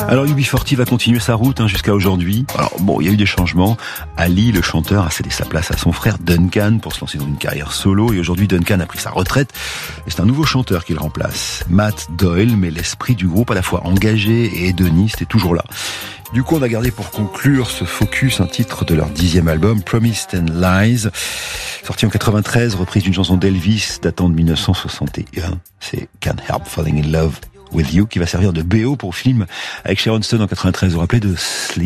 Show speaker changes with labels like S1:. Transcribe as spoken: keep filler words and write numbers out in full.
S1: Alors U B quarante va continuer sa route hein, jusqu'à aujourd'hui. Alors bon, il y a eu des changements. Ali, le chanteur, a cédé sa place à son frère Duncan pour se lancer dans une carrière solo. Et aujourd'hui, Duncan a pris sa retraite. Et c'est un nouveau chanteur qui le remplace. Matt Doyle, mais l'esprit du groupe à la fois engagé et hédoniste est toujours là. Du coup, on a gardé pour conclure ce focus un titre de leur dixième album, Promised and Lies, sorti en quatre-vingt-treize, reprise d'une chanson d'Elvis datant de dix-neuf cent soixante et un. C'est Can't Help Falling in Love with You qui va servir de B O pour le film avec Sharon Stone en quatre-vingt-treize. Vous vous rappelez de Sleep?